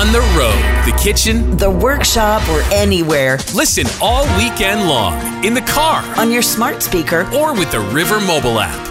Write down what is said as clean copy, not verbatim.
On the road, the kitchen, the workshop, or anywhere. Listen all weekend long, in the car, on your smart speaker, or with the River mobile app.